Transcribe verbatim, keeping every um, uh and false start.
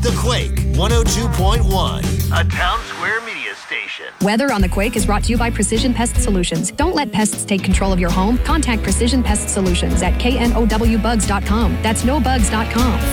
The Quake one oh two point one, a Town Square media station. Weather on The Quake is brought to you by Precision Pest Solutions. Don't let pests take control of your home. Contact Precision Pest Solutions at K N O W bugs dot com. That's no bugs dot com.